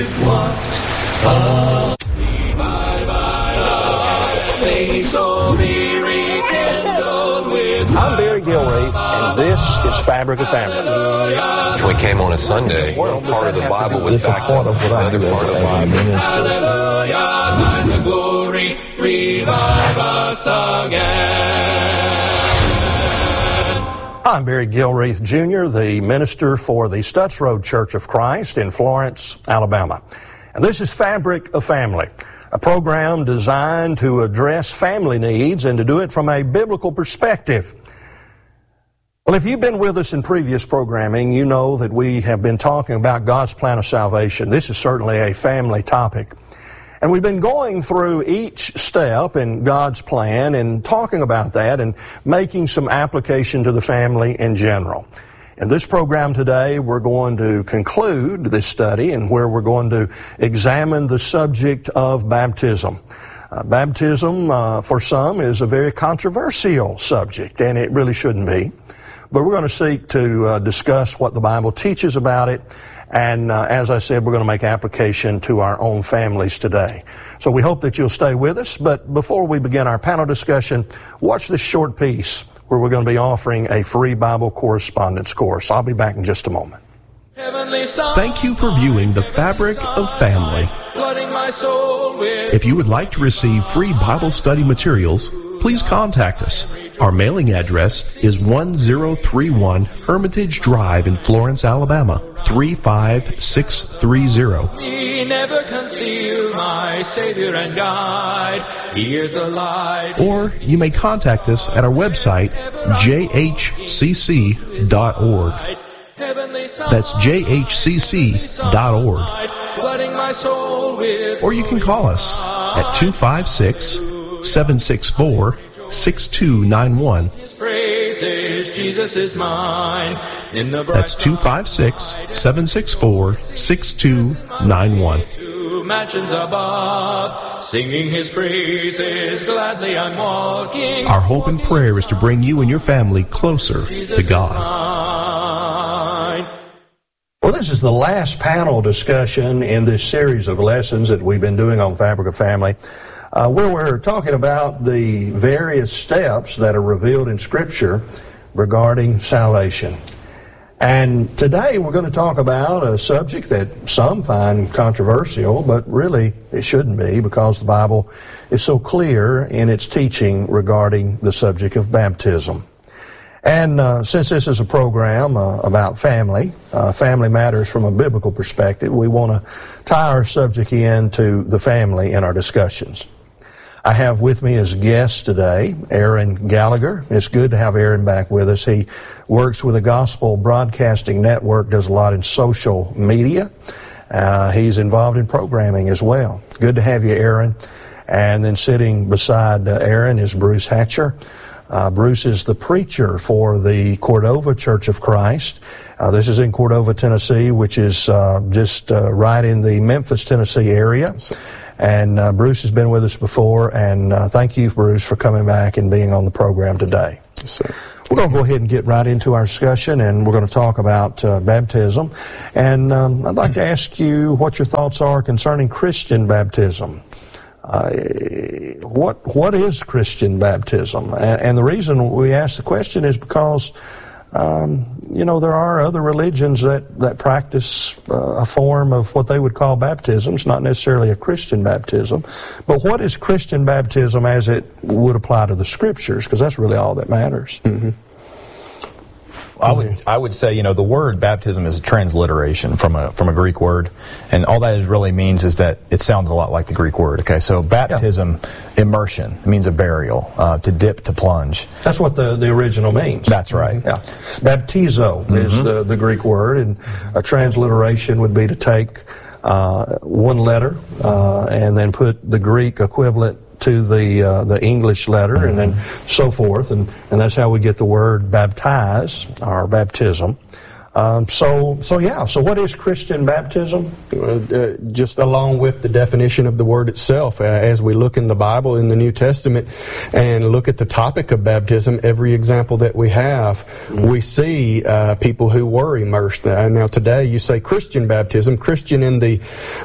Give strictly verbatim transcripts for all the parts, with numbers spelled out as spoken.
I'm Barry Gilreath, and this is Fabric of Family. We came on a Sunday, one part of the Bible was back up, the other part of the Bible. Hallelujah, thine the glory, revive us again. I'm Barry Gilreath, Junior, the minister for the Stutz Road Church of Christ in Florence, Alabama. And this is Fabric of Family, a program designed to address family needs and to do it from a biblical perspective. Well, if you've been with us in previous programming, you know that we have been talking about God's plan of salvation. This is certainly a family topic. And we've been going through each step in God's plan and talking about that and making some application to the family in general. In this program today, we're going to conclude this study and where we're going to examine the subject of baptism. Uh, baptism, uh, for some, is a very controversial subject, and it really shouldn't be. But we're going to seek to uh, discuss what the Bible teaches about it. And uh, as I said, we're going to make application to our own families today. So we hope that you'll stay with us. But before we begin our panel discussion, watch this short piece where we're going to be offering a free Bible correspondence course. I'll be back in just a moment. Thank you for viewing The Fabric of Family. If you would like to receive free Bible study materials, please contact us. Our mailing address is one zero three one Hermitage Drive in Florence, Alabama, three five six three zero. We never conceal my Savior and guide. He is a light. Or you may contact us at our website, j h c c dot org. That's j h c c dot org. Or you can call us at two five six, seven six four, six two nine one. That's two five six, seven six four, six two nine one. Mansions above, singing his praises, gladly I'm walking. Our hope and prayer is to bring you and your family closer to God. Well, this is the last panel discussion in this series of lessons that we've been doing on Fabric of Family, uh, where we're talking about the various steps that are revealed in Scripture regarding salvation. And today we're going to talk about a subject that some find controversial, but really it shouldn't be, because the Bible is so clear in its teaching regarding the subject of baptism. And uh, since this is a program uh, about family, uh, family matters from a biblical perspective, we want to tie our subject into the family in our discussions. I have with me as guest today Aaron Gallagher. It's good to have Aaron back with us. He works with the Gospel Broadcasting Network, does a lot in social media. Uh, he's involved in programming as well. Good to have you, Aaron. And then sitting beside uh, Aaron is Bruce Hatcher. Uh, Bruce is the preacher for the Cordova Church of Christ. Uh, this is in Cordova, Tennessee, which is uh, just uh, right in the Memphis, Tennessee area. And uh, Bruce has been with us before, and uh, thank you, Bruce, for coming back and being on the program today. Yes, sir. We're going to go ahead and get right into our discussion, and we're going to talk about uh, baptism. And um, I'd like to ask you what your thoughts are concerning Christian baptism. Uh, what what is Christian baptism? And, and the reason we ask the question is because Um, you know, there are other religions that, that practice uh, a form of what they would call baptism. It's not necessarily a Christian baptism. But what is Christian baptism as it would apply to the Scriptures? Because that's really all that matters. Mm-hmm. I would I would say, you know, the word baptism is a transliteration from a from a Greek word, and all that it really means is that it sounds a lot like the Greek word. Okay, so baptism, yeah. Immersion, it means a burial, uh, to dip, to plunge. That's what the, the original means. That's right. Yeah, baptizo mm-hmm. is the, the Greek word, and a transliteration would be to take uh, one letter uh, and then put the Greek equivalent to the uh, the English letter, mm-hmm. and then so forth, and, and that's how we get the word baptize, or baptism. Um, so, so yeah. So, what is Christian baptism? Uh, just along with the definition of the word itself, uh, as we look in the Bible, in the New Testament, and look at the topic of baptism, every example that we have, mm-hmm. we see uh, people who were immersed. Uh, now, today you say Christian baptism. Christian in the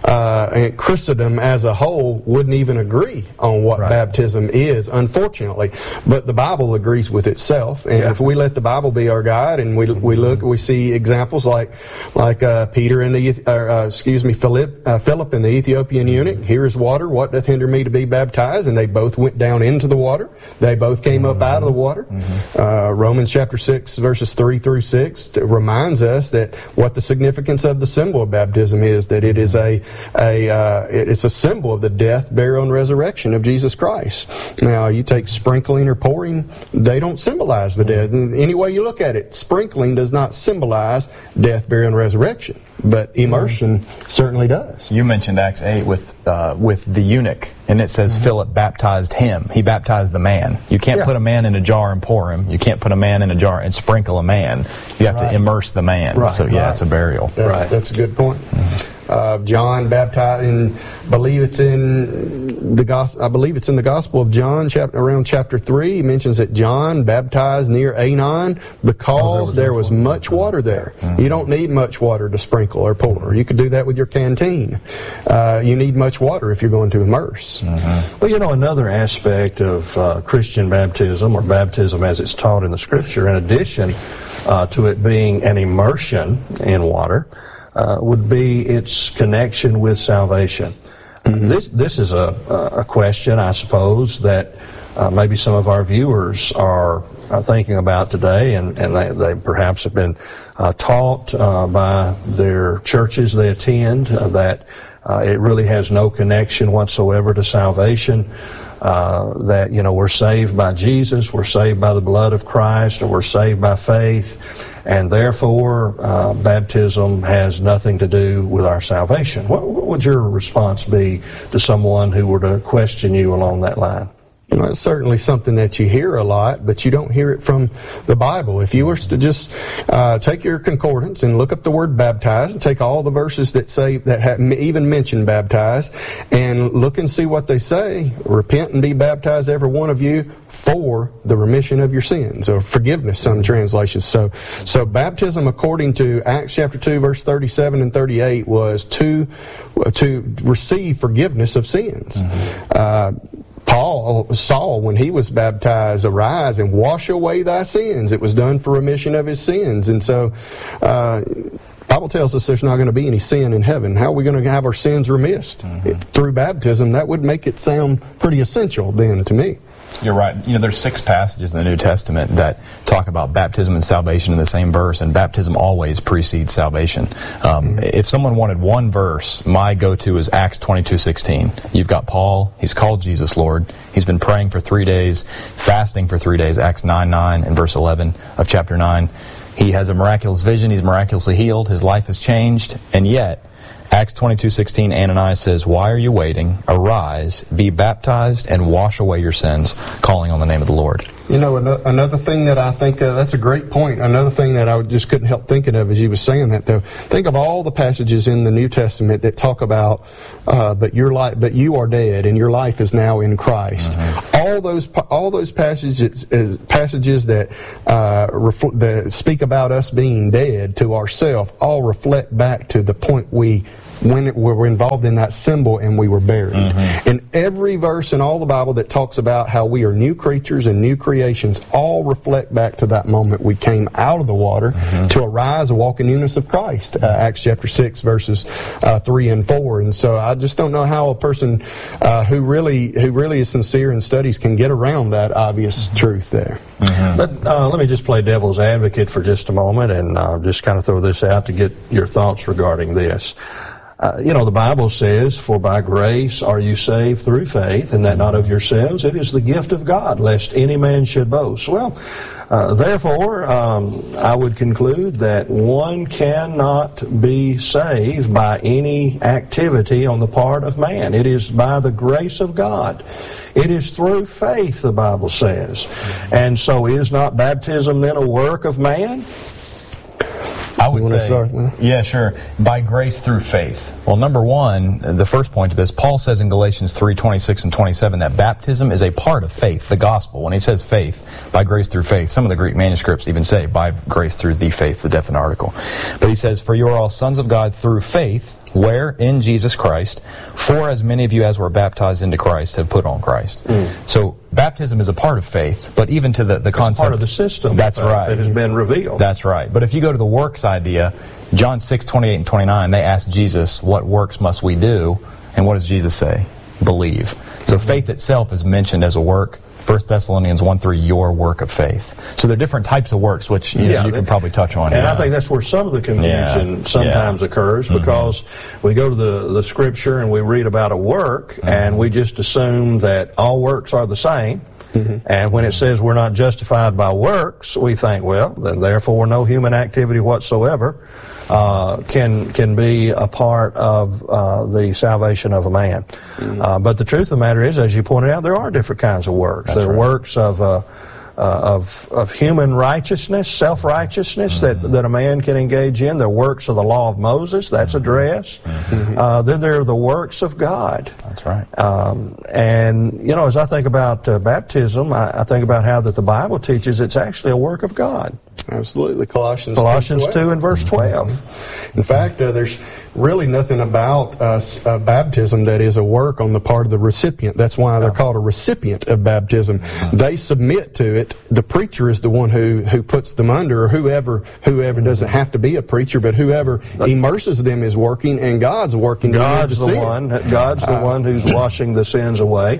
uh, Christendom as a whole wouldn't even agree on what right. baptism is, unfortunately. But the Bible agrees with itself, and yeah. if we let the Bible be our guide, and we we look, we see examples like like uh, Peter and the uh, uh, excuse me Philip uh, Philip and the Ethiopian eunuch. Here is water. What doth hinder me to be baptized? And they both went down into the water. They both came mm-hmm. up out of the water. Mm-hmm. Uh, Romans chapter six verses three through six reminds us that what the significance of the symbol of baptism is. That it is a a uh, it's a symbol of the death, burial, and resurrection of Jesus Christ. Now you take sprinkling or pouring; they don't symbolize the death. Any way you look at it, sprinkling does not symbolize death, burial, and resurrection, but immersion mm-hmm. certainly does. You mentioned Acts eight with uh, with the eunuch, and it says mm-hmm. Philip baptized him. He baptized the man. You can't yeah. put a man in a jar and pour him. You can't put a man in a jar and sprinkle a man. You have right. to immerse the man. Right. So yeah, right. it's a burial. That's, right. that's a good point. Mm-hmm. Uh, John baptized, and believe it's in the gospel. I believe it's in the Gospel of John, chapter around chapter three. He mentions that John baptized near Aenon because there was much water there. Mm-hmm. You don't need much water to sprinkle or pour. You could do that with your canteen. Uh, you need much water if you're going to immerse. Mm-hmm. Well, you know, another aspect of uh, Christian baptism, or baptism as it's taught in the Scripture, in addition uh, to it being an immersion in water, Uh, would be its connection with salvation. Mm-hmm. This this is a a question, I suppose, that uh, maybe some of our viewers are uh, thinking about today, and, and they, they perhaps have been uh, taught uh, by their churches they attend uh, that uh, it really has no connection whatsoever to salvation. Uh, that, you know, we're saved by Jesus, we're saved by the blood of Christ, or we're saved by faith, and therefore uh, baptism has nothing to do with our salvation. What, what would your response be to someone who were to question you along that line? Well, it's certainly something that you hear a lot, but you don't hear it from the Bible. If you were to just uh, take your concordance and look up the word baptized, and take all the verses that say that have even mention baptized, and look and see what they say. Repent and be baptized, every one of you, for the remission of your sins, or forgiveness, some translations. So, so baptism, according to Acts chapter two, verse thirty-seven and thirty-eight, was to to receive forgiveness of sins. Mm-hmm. Uh, Paul, Saul, when he was baptized, arise and wash away thy sins. It was done for remission of his sins. And so, uh, Bible tells us there's not going to be any sin in heaven. How are we going to have our sins remissed? Mm-hmm. Through baptism, that would make it sound pretty essential then to me. You're right. You know, there's six passages in the New Testament that talk about baptism and salvation in the same verse, and baptism always precedes salvation. Um, mm-hmm. If someone wanted one verse, my go-to is Acts twenty-two sixteen. You've got Paul. He's called Jesus Lord. He's been praying for three days, fasting for three days, Acts nine nine and verse eleven of chapter nine. He has a miraculous vision. He's miraculously healed. His life has changed, and yet Acts twenty-two sixteen, Ananias says, "Why are you waiting? Arise, be baptized, and wash away your sins, calling on the name of the Lord." You know, another thing that I think, uh, that's a great point. Another thing that I just couldn't help thinking of as you was saying that, though. Think of all the passages in the New Testament that talk about, uh, but your life, but you are dead, and your life is now in Christ. Mm-hmm. All those, all those passages, passages that, uh, refl- that speak about us being dead to ourselves, all reflect back to the point we when it, we were involved in that symbol and we were buried. Mm-hmm. And every verse in all the Bible that talks about how we are new creatures and new creations all reflect back to that moment we came out of the water mm-hmm. to arise and walk in newness of Christ. Uh, Acts chapter six verses uh, three and four. And so I just don't know how a person uh, who really who really is sincere in studies can get around that obvious mm-hmm. truth there. Mm-hmm. But uh, let me just play devil's advocate for just a moment and uh, just kind of throw this out to get your thoughts regarding this. Uh, you know, the Bible says, "For by grace are you saved through faith, and that not of yourselves. It is the gift of God, lest any man should boast." Well, uh, therefore, um, I would conclude that one cannot be saved by any activity on the part of man. It is by the grace of God. It is through faith, the Bible says. And so is not baptism then a work of man? I would you say, start with? Yeah, sure. By grace through faith. Well, number one, the first point to this, Paul says in Galatians three, twenty-six and twenty-seven that baptism is a part of faith, the gospel. When he says faith, by grace through faith, some of the Greek manuscripts even say by grace through the faith, the definite article. But he says, for you are all sons of God through faith, where? In Jesus Christ. For as many of you as were baptized into Christ have put on Christ. Mm. So baptism is a part of faith, but even to the, the it's concept... part of the system that's right. that has been revealed. That's right. But if you go to the works idea, John six, twenty-eight and twenty-nine, they ask Jesus, what works must we do? And what does Jesus say? Believe. So mm-hmm. faith itself is mentioned as a work. First Thessalonians one three, your work of faith. So there are different types of works, which you, yeah, know, you can probably touch on. And yeah. I think that's where some of the confusion yeah. sometimes yeah. occurs, because mm-hmm. we go to the, the Scripture and we read about a work, mm-hmm. and we just assume that all works are the same. Mm-hmm. And when it says we're not justified by works, we think, well, then therefore no human activity whatsoever uh, can can be a part of uh, the salvation of a man. Mm-hmm. Uh, but the truth of the matter is, as you pointed out, there are different kinds of works. That's there are right. works of uh, Uh, of of human righteousness, self-righteousness mm-hmm. that, that a man can engage in. There are works of the law of Moses, that's addressed. Mm-hmm. Uh, then there are the works of God. That's right. Um, and, you know, as I think about uh, baptism, I, I think about how that the Bible teaches it's actually a work of God. Absolutely. Colossians, Colossians two and verse twelve. In fact, uh, there's really nothing about uh, uh, baptism that is a work on the part of the recipient. That's why they're called a recipient of baptism. They submit to it. The preacher is the one who, who puts them under, or whoever whoever doesn't have to be a preacher, but whoever immerses them is working, and God's working. God's the one. God's the one who's washing the sins away,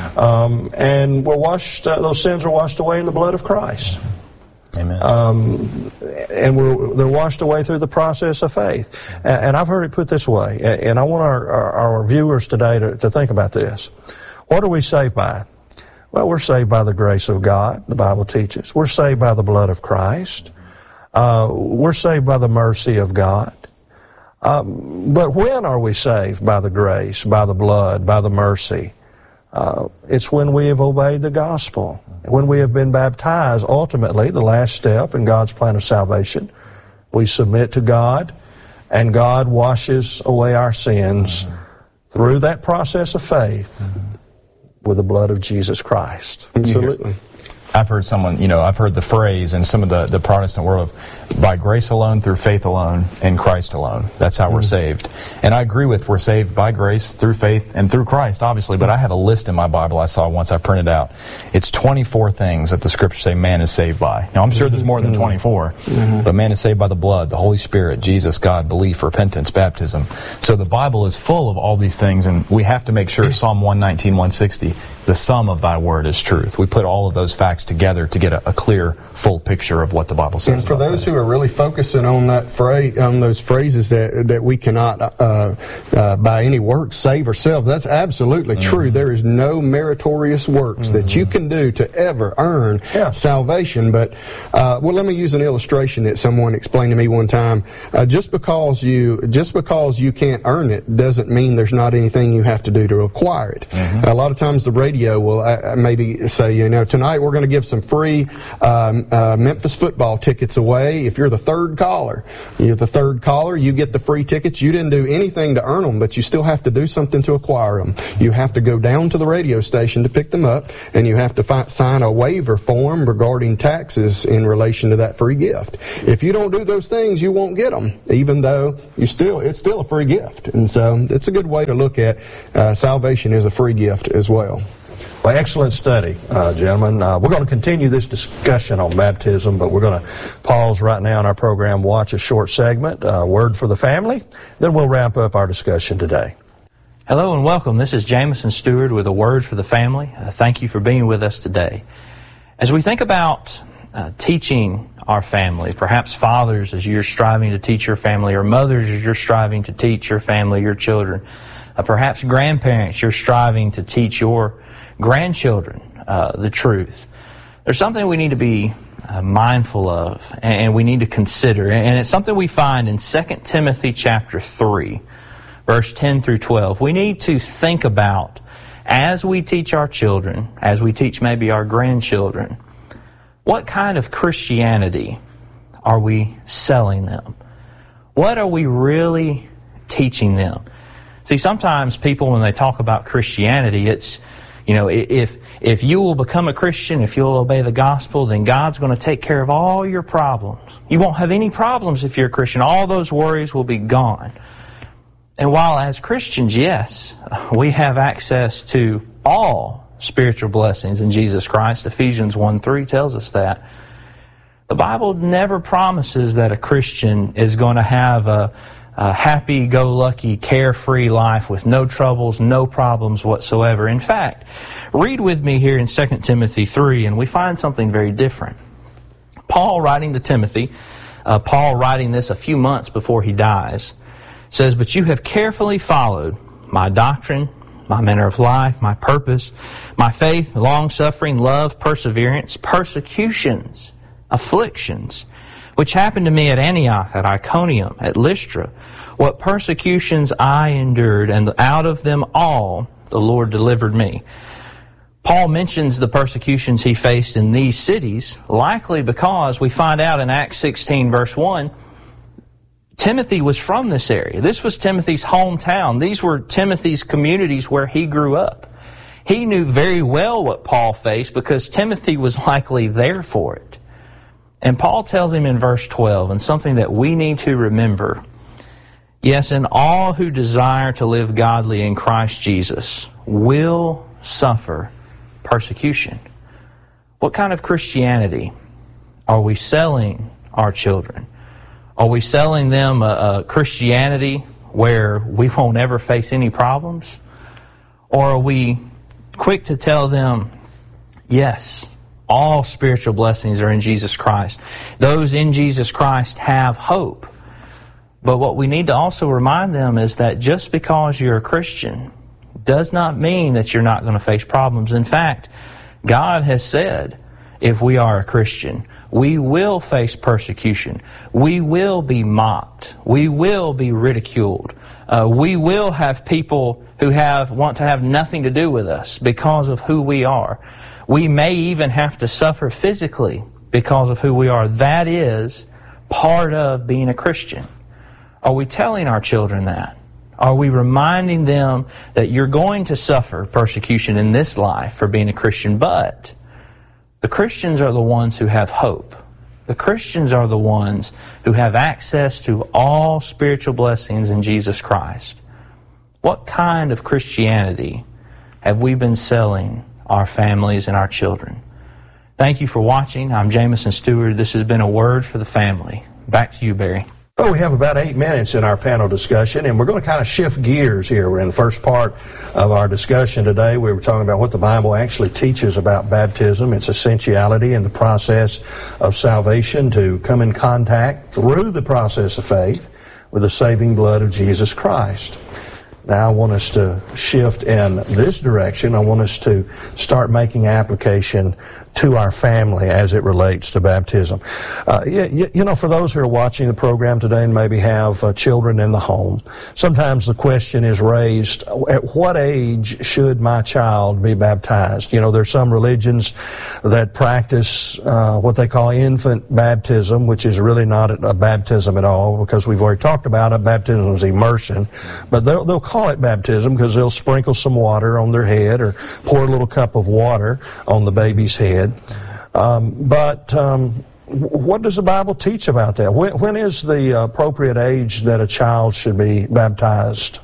um, and we're washed. Uh, those sins are washed away in the blood of Christ. Amen. Um, and we're, they're washed away through the process of faith. And, and I've heard it put this way, and I want our, our, our viewers today to, to think about this. What are we saved by? Well, we're saved by the grace of God, the Bible teaches. We're saved by the blood of Christ. Uh, we're saved by the mercy of God. Um, but when are we saved by the grace, by the blood, by the mercy? Uh, it's when we have obeyed the gospel. When we have been baptized, ultimately, the last step in God's plan of salvation, we submit to God, and God washes away our sins mm-hmm. through that process of faith mm-hmm. with the blood of Jesus Christ. Absolutely. I've heard someone, you know, I've heard the phrase in some of the, the Protestant world of by grace alone, through faith alone, in Christ alone. That's how mm-hmm. we're saved. And I agree with we're saved by grace, through faith, and through Christ, obviously. But I have a list in my Bible I saw once I printed out. It's twenty-four things that the Scriptures say man is saved by. Now, I'm sure there's more than twenty-four, mm-hmm. but man is saved by the blood, the Holy Spirit, Jesus, God, belief, repentance, baptism. So the Bible is full of all these things, and we have to make sure Psalm one nineteen, one sixty, the sum of thy word is truth. We put all of those facts together to get a, a clear, full picture of what the Bible says. And for those that. who are really focusing on that phrase, on those phrases that that we cannot, uh, uh, by any works, save ourselves, that's absolutely mm-hmm. true. There is no meritorious works mm-hmm. that you can do to ever earn yeah. salvation. But uh, well, let me use an illustration that someone explained to me one time. Uh, just because you just because you can't earn it doesn't mean there's not anything you have to do to acquire it. Mm-hmm. A lot of times the radio will uh, maybe say, you know, tonight we're going to give some free um, uh, Memphis football tickets away. If you're the third caller, you're the third caller, you get the free tickets. You didn't do anything to earn them, but you still have to do something to acquire them. You have to go down to the radio station to pick them up, and you have to fi- sign a waiver form regarding taxes in relation to that free gift. If you don't do those things, you won't get them, even though you still it's still a free gift. And so it's a good way to look at uh, salvation as a free gift as well. Well, excellent study, uh, gentlemen. Uh, we're going to continue this discussion on baptism, but we're going to pause right now in our program, watch a short segment, uh, Word for the Family, then we'll wrap up our discussion today. Hello and welcome. This is Jameson Stewart with a Word for the Family. Uh, thank you for being with us today. As we think about uh, teaching our family, perhaps fathers as you're striving to teach your family, or mothers as you're striving to teach your family, your children, uh, perhaps grandparents you're striving to teach your grandchildren uh, the truth. There's something we need to be uh, mindful of, and we need to consider, and it's something we find in Second Timothy chapter three, verse ten through twelve. We need to think about, as we teach our children, as we teach maybe our grandchildren, what kind of Christianity are we selling them? What are we really teaching them? See, sometimes people, when they talk about Christianity, it's, you know, if if you will become a Christian, if you'll obey the gospel, then God's going to take care of all your problems. You won't have any problems if you're a Christian. All those worries will be gone. And while as Christians, yes, we have access to all spiritual blessings in Jesus Christ, Ephesians one three tells us that, the Bible never promises that a Christian is going to have a A happy-go-lucky, carefree life with no troubles, no problems whatsoever. In fact, read with me here in Second Timothy three, and we find something very different. Paul, writing to Timothy, uh, Paul writing this a few months before he dies, says, "But you have carefully followed my doctrine, my manner of life, my purpose, my faith, long-suffering, love, perseverance, persecutions, afflictions, which happened to me at Antioch, at Iconium, at Lystra, what persecutions I endured, and out of them all the Lord delivered me." Paul mentions the persecutions he faced in these cities, likely because we find out in Acts sixteen, verse one, Timothy was from this area. This was Timothy's hometown. These were Timothy's communities where he grew up. He knew very well what Paul faced because Timothy was likely there for it. And Paul tells him in verse twelve, and something that we need to remember, yes, and all who desire to live godly in Christ Jesus will suffer persecution. What kind of Christianity are we selling our children? Are we selling them a, a Christianity where we won't ever face any problems? Or are we quick to tell them, yes, all spiritual blessings are in Jesus Christ. Those in Jesus Christ have hope. But what we need to also remind them is that just because you're a Christian does not mean that you're not going to face problems. In fact, God has said, if we are a Christian, we will face persecution. We will be mocked. We will be ridiculed. Uh, we will have people who have want to have nothing to do with us because of who we are. We may even have to suffer physically because of who we are. That is part of being a Christian. Are we telling our children that? Are we reminding them that you're going to suffer persecution in this life for being a Christian, but the Christians are the ones who have hope. The Christians are the ones who have access to all spiritual blessings in Jesus Christ. What kind of Christianity have we been selling our families and our children? Thank you for watching. I'm Jameson Stewart. This has been A Word for the Family. Back to you, Barry. Well, we have about eight minutes in our panel discussion, and we're going to kind of shift gears here. We're in the first part of our discussion today. We were talking about what the Bible actually teaches about baptism, its essentiality in the process of salvation, to come in contact through the process of faith with the saving blood of Jesus Christ. Now I want us to shift in this direction. I want us to start making application to our family as it relates to baptism. Uh, you, you know, for those who are watching the program today and maybe have uh, children in the home, sometimes the question is raised, at what age should my child be baptized? You know, there's some religions that practice uh, what they call infant baptism, which is really not a baptism at all, because we've already talked about it. Baptism is immersion. But they'll, they'll call it baptism because they'll sprinkle some water on their head or pour a little cup of water on the baby's head. Um, but um, what does the Bible teach about that? When, when is the appropriate age that a child should be baptized?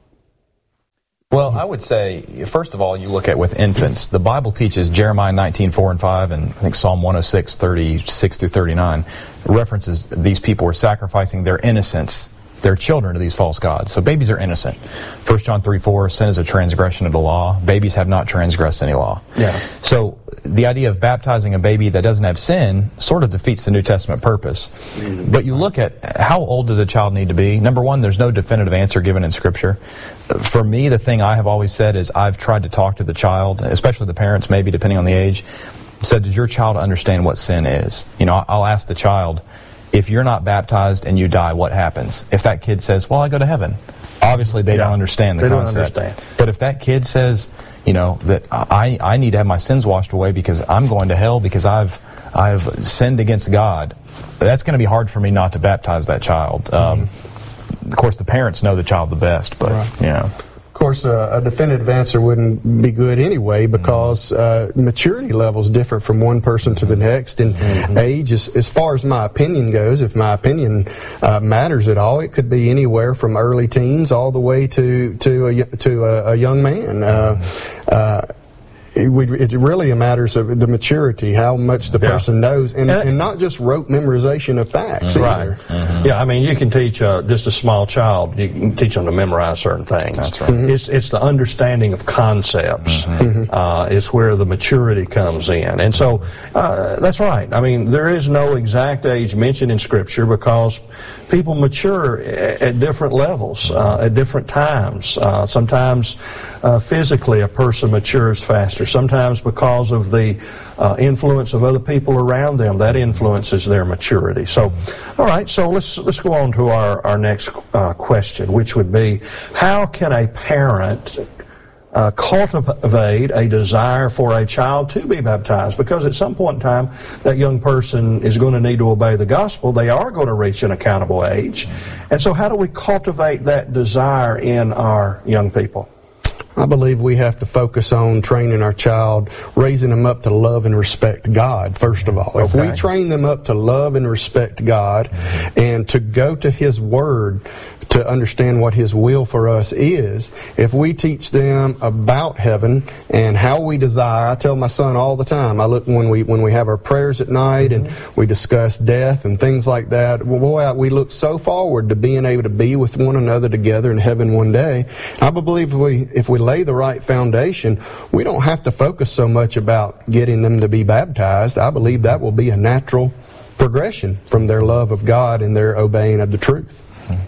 Well, I would say, first of all, you look at with infants. The Bible teaches Jeremiah nineteen, four and five, and I think Psalm one oh six, thirty-six through thirty-nine, references these people were sacrificing their innocence, their children, to these false gods. So babies are innocent. First John three, four, sin is a transgression of the law. Babies have not transgressed any law. Yeah. So the idea of baptizing a baby that doesn't have sin sort of defeats the New Testament purpose. Mm-hmm. But you look at how old does a child need to be? Number one, there's no definitive answer given in Scripture. For me, the thing I have always said is I've tried to talk to the child, especially the parents, maybe depending on the age, said, does your child understand what sin is? You know, I'll ask the child, if you're not baptized and you die, what happens? If that kid says, well, I go to heaven, obviously they yeah, don't understand the they concept. Don't understand. But if that kid says, you know, that I, I need to have my sins washed away because I'm going to hell because I've I've sinned against God, that's going to be hard for me not to baptize that child. Um, mm-hmm. Of course, the parents know the child the best, but, right. you know. Of course, uh, a definitive answer wouldn't be good anyway, because uh, maturity level is different from one person to the next, and mm-hmm. age, is, as far as my opinion goes, if my opinion uh, matters at all, it could be anywhere from early teens all the way to to a, to a, a young man. Uh, uh, It, we, it really matters of the maturity, how much the person yeah. knows, and, and, and not just rote memorization of facts. Mm-hmm. Right. Mm-hmm. Yeah, I mean, you can teach uh, just a small child, you can teach them to memorize certain things. That's right. Mm-hmm. It's, it's the understanding of concepts mm-hmm. uh, is where the maturity comes in. And so, uh, that's right. I mean, there is no exact age mentioned in Scripture, because people mature at, at different levels, uh, at different times. Uh, sometimes uh, physically a person matures faster. Sometimes because of the uh, influence of other people around them, that influences their maturity. So, all right, so let's let's go on to our, our next uh, question, which would be, how can a parent uh, cultivate a desire for a child to be baptized? Because at some point in time, that young person is going to need to obey the gospel. They are going to reach an accountable age. And so how do we cultivate that desire in our young people? I believe we have to focus on training our child, raising them up to love and respect God, first of all. Okay. If we train them up to love and respect God, mm-hmm. and to go to His Word to understand what His will for us is, if we teach them about heaven and how we desire, I tell my son all the time, I look when we when we have our prayers at night mm-hmm. and we discuss death and things like that, boy, we look so forward to being able to be with one another together in heaven one day. I believe if we, if we lay the right foundation, we don't have to focus so much about getting them to be baptized. I believe that will be a natural progression from their love of God and their obeying of the truth.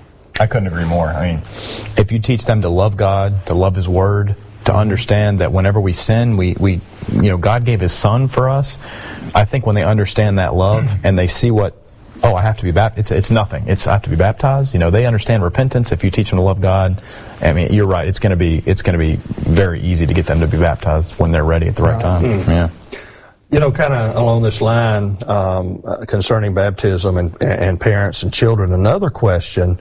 I couldn't agree more. I mean, if you teach them to love God, to love His Word, to understand that whenever we sin, we, we you know, God gave His Son for us, I think when they understand that love and they see what, oh, I have to be baptized, it's, it's nothing. It's, I have to be baptized. You know, they understand repentance. If you teach them to love God, I mean, you're right. It's going to be, it's going to be very easy to get them to be baptized when they're ready at the right time. Mm-hmm. Yeah. You know, kind of along this line, um, concerning baptism and, and parents and children, another question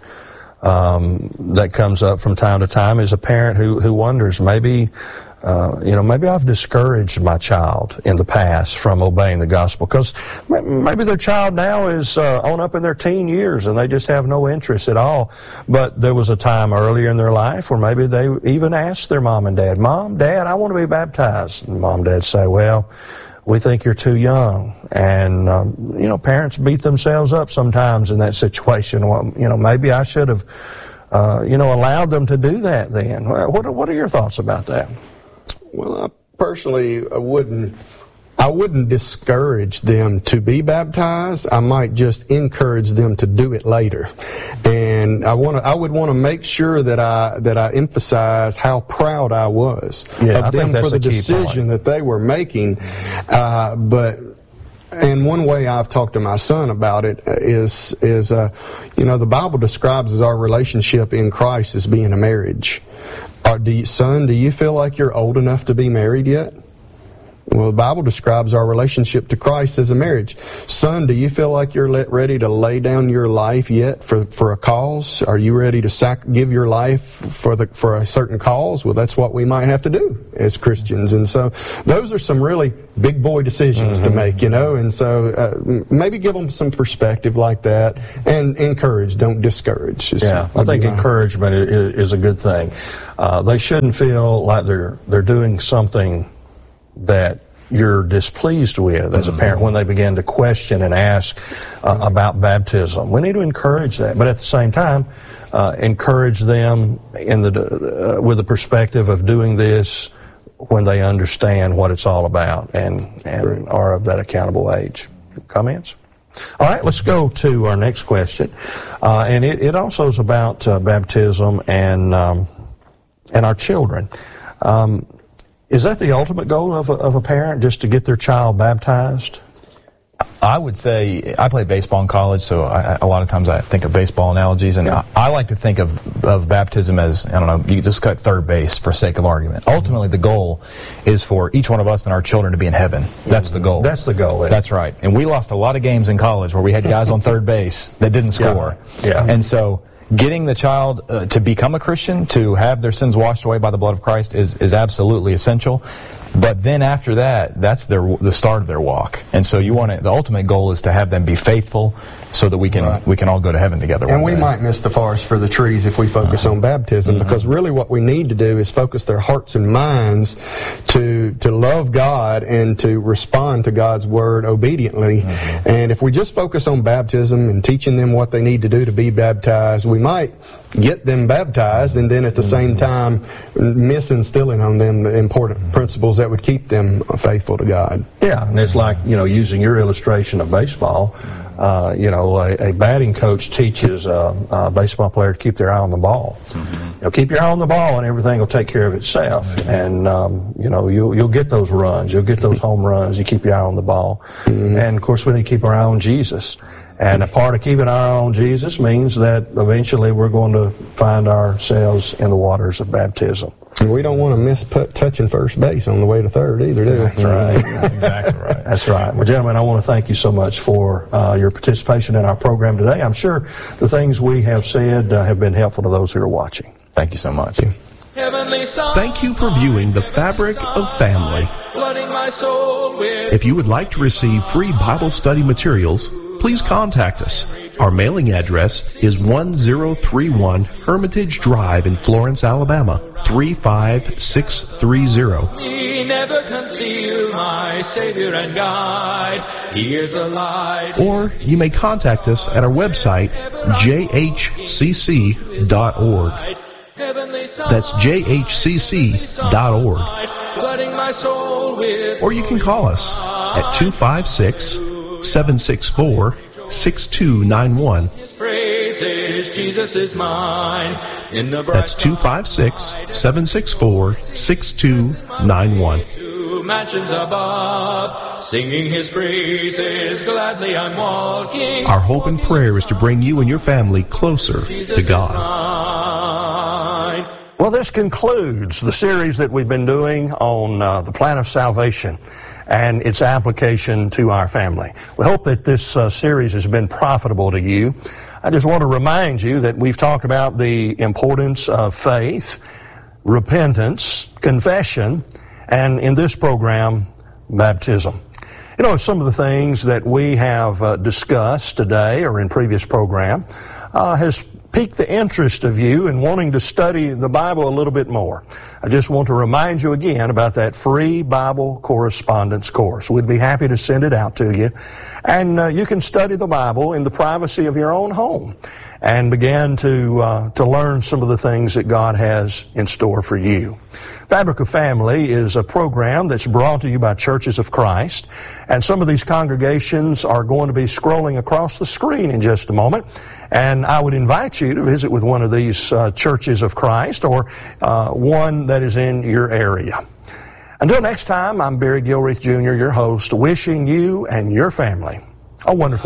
Um, that comes up from time to time is a parent who, who wonders, maybe, uh, you know, maybe I've discouraged my child in the past from obeying the gospel, because maybe their child now is uh, on up in their teen years and they just have no interest at all. But there was a time earlier in their life where maybe they even asked their mom and dad, Mom, Dad, I want to be baptized. And mom and dad say, well, we think you're too young. And, um, you know, parents beat themselves up sometimes in that situation. Well, you know, maybe I should have, uh, you know, allowed them to do that then. What are, what are your thoughts about that? Well, I personally wouldn't, I wouldn't discourage them to be baptized. I might just encourage them to do it later. And I want to, I would want to make sure that I, that I emphasize how proud I was yeah, of I them for the decision that they were making. Uh, but, and one way I've talked to my son about it is, is, uh, you know, the Bible describes as our relationship in Christ as being a marriage. Or do you, son, do you feel like you're old enough to be married yet? Well, the Bible describes our relationship to Christ as a marriage. Son, do you feel like you're let, ready to lay down your life yet for, for a cause? Are you ready to sac- give your life for the for a certain cause? Well, that's what we might have to do as Christians. And so those are some really big boy decisions mm-hmm. to make, you know. And so uh, maybe give them some perspective like that and encourage, don't discourage. Yeah, I think encouragement is, is a good thing. Uh, they shouldn't feel like they're they're doing something that you're displeased with as a parent when they begin to question and ask uh, about baptism. We need to encourage that, but at the same time, uh, encourage them in the uh, with the perspective of doing this when they understand what it's all about and, and are of that accountable age. Comments? All right, let's go to our next question, uh, and it, it also is about uh, baptism and um, and our children. Um, Is that the ultimate goal of a, of a parent, just to get their child baptized? I would say I played baseball in college, so I, a lot of times I think of baseball analogies, and yeah. I, I like to think of, of baptism as, I don't know, you just cut third base for sake of argument. Ultimately, the goal is for each one of us and our children to be in heaven. That's the goal. That's the goal. Yeah. That's right. And we lost a lot of games in college where we had guys on third base that didn't score. Yeah. Yeah. And so getting the child uh, to become a Christian, to have their sins washed away by the blood of Christ is, is absolutely essential. But then after that, that's their, the start of their walk. And so you want to, the ultimate goal is to have them be faithful so that we can right. we can all go to heaven together. And we day. might miss the forest for the trees if we focus mm-hmm. on baptism, mm-hmm. because really what we need to do is focus their hearts and minds to to love God and to respond to God's Word obediently. Mm-hmm. And if we just focus on baptism and teaching them what they need to do to be baptized, we might get them baptized and then at the same time miss instilling on them the important principles that would keep them faithful to God. Yeah, and it's like, you know, using your illustration of baseball, uh, you know, a, a batting coach teaches a, a baseball player to keep their eye on the ball. Mm-hmm. You know, keep your eye on the ball and everything will take care of itself. Mm-hmm. And, um, you know, you'll, you'll get those runs. You'll get those home runs. You keep your eye on the ball. Mm-hmm. And, of course, we need to keep our eye on Jesus. And a part of keeping our eye on Jesus means that eventually we're going to find ourselves in the waters of baptism. And we don't want to miss put, touching first base on the way to third either, do we? That's right. That's exactly right. That's right. Well, gentlemen, I want to thank you so much for uh, your participation in our program today. I'm sure the things we have said uh, have been helpful to those who are watching. Thank you so much. Thank you for viewing The Fabric of Family. If you would like to receive free Bible study materials, please contact us. Our mailing address is one zero three one Hermitage Drive in Florence, Alabama, three five six three zero. Me never conceal my Savior and guide. He is a light. Or you may contact us at our website, j h c c dot org. That's j h c c dot org. Or you can call us at two five six, seven six four, six two nine one. That's two five six, seven six four, six two nine one. Mansions above, singing his praises, gladly I'm walking. Our hope and prayer is to bring you and your family closer to God. Well, this concludes the series that we've been doing on uh, the plan of salvation and its application to our family. We hope that this uh, series has been profitable to you. I just want to remind you that we've talked about the importance of faith, repentance, confession, and in this program, baptism. You know, some of the things that we have uh, discussed today or in previous program uh, has piqued the interest of you in wanting to study the Bible a little bit more. I just want to remind you again about that free Bible correspondence course. We'd be happy to send it out to you. And uh, you can study the Bible in the privacy of your own home and begin to uh, to learn some of the things that God has in store for you. Fabric of Family is a program that's brought to you by Churches of Christ, and some of these congregations are going to be scrolling across the screen in just a moment, and I would invite you to visit with one of these uh, Churches of Christ or uh, one that is in your area. Until next time, I'm Barry Gilreath Junior, your host, wishing you and your family a wonderful